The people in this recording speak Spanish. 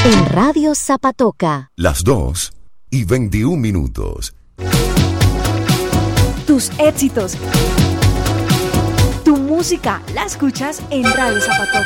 En Radio Zapatoca. Las 2:21. Tus éxitos. Tu música la escuchas en Radio Zapatoca.